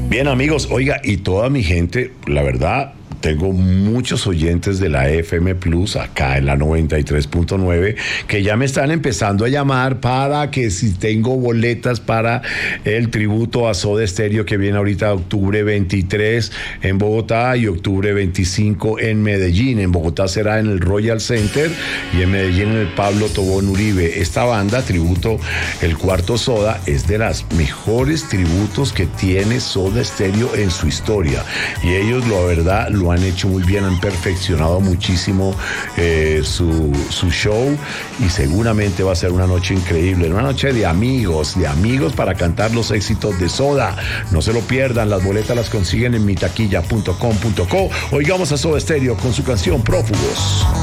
Bien, amigos, oiga, y toda mi gente, la verdad, tengo muchos oyentes de la FM Plus acá en la 93.9 que ya me están empezando a llamar para que si tengo boletas para el tributo a Soda Stereo que viene ahorita octubre 23 en Bogotá y octubre 25 en Medellín. En Bogotá será en el Royal Center y en Medellín en el Pablo Tobón Uribe. Esta banda, tributo El Cuarto Soda, es de las mejores tributos que tiene Soda Stereo en su historia. Y ellos, la verdad, lo han hecho muy bien, han perfeccionado muchísimo su show y seguramente va a ser una noche increíble, una noche de amigos para cantar los éxitos de Soda. No se lo pierdan, las boletas las consiguen en mitaquilla.com.co. Oigamos a Soda Stereo con su canción Prófugos.